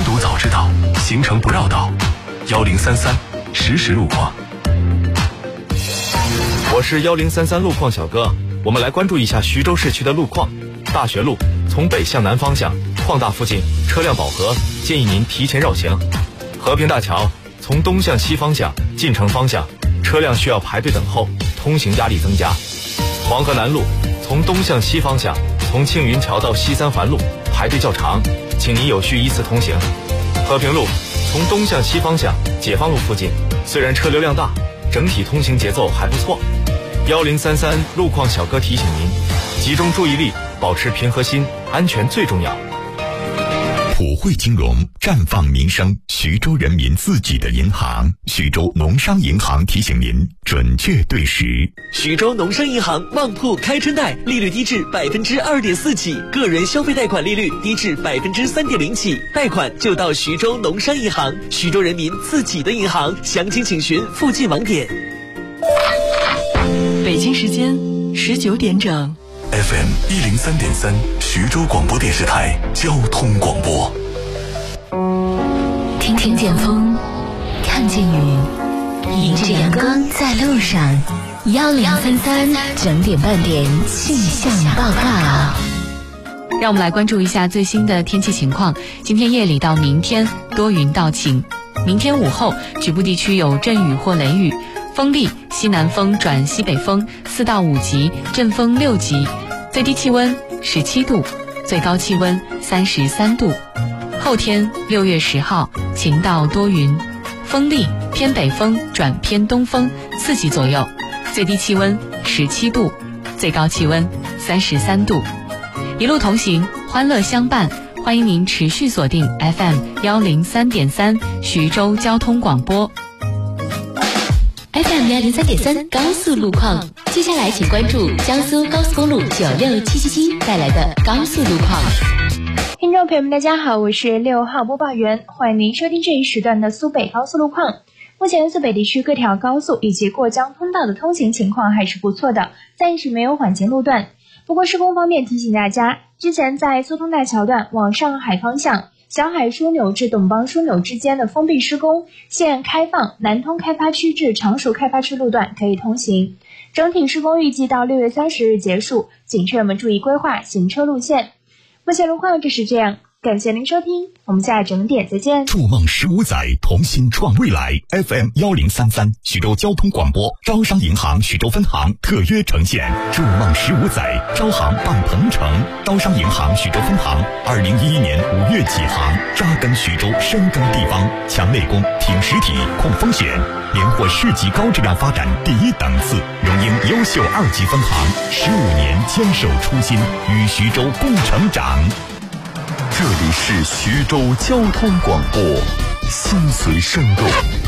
堵早知道，行程不绕道。1033实时路况。 我是1033路况小哥，我们来关注一下徐州市区的路况。大学路从北向南方向，矿大附近车辆饱和，建议您提前绕行。和平大桥从东向西方向，进城方向车辆需要排队等候，通行压力增加。黄河南路从东向西方向，从庆云桥到西三环路排队较长，请您有序依次通行。和平路从东向西方向，解放路附近虽然车流量大，整体通行节奏还不错。1033路况小哥提醒您，集中注意力，保持平和心，安全最重要。 普惠金融，绽放民生，徐州人民自己的银行。徐州农商银行提醒您，准确对时。 徐州农商银行旺铺开春贷，利率低至2.4%起，个人消费贷款利率低至3.0%起，贷款就到徐州农商银行，徐州人民自己的银行。详情请询附近网点。 北京时间19点整。 FM 103.3，徐州广播电视台交通广播。 听见风，看见雨，迎着阳光在路上。1033整点半点气象报告。 让我们来关注一下最新的天气情况。今天夜里到明天多云到晴，明天午后局部地区有阵雨或雷雨，风力西南风转西北风4到5级，阵风6级，最低气温17度，最高气温33度。后天6月10号晴到多云，风力偏北风转偏东风4级左右，最低气温17度，最高气温33度。一路同行，欢乐相伴，欢迎您持续锁定 FM 103.3徐州交通广播。 FM 103.3高速路况，接下来请关注江苏高速公路96777带来的高速路况。 听众朋友们大家好，我是6号播报员，欢迎您收听这一时段的苏北高速路况。目前苏北地区各条高速以及过江通道的通行情况还是不错的，暂时没有缓行路段。不过施工方面提醒大家，之前在苏通大桥段往上海方向小海枢纽至董邦枢纽之间的封闭施工现开放，南通开发区至常熟开发区路段可以通行。整体施工预计到6月30日结束，请车友们注意规划行车路线。目前路况就是这样，感谢您收听，我们下整点再见。 筑梦15载，同心创未来。FM 1033徐州交通广播，招商银行徐州分行特约呈现。筑梦15载，招行办鹏程。招商银行徐州分行2011年5月起航，扎根徐州，深耕地方，强内功，挺实体，控风险，连获市级高质量发展第1档次，荣膺优秀2级分行，15年坚守初心，与徐州共成长。 这里是徐州交通广播，心随声动。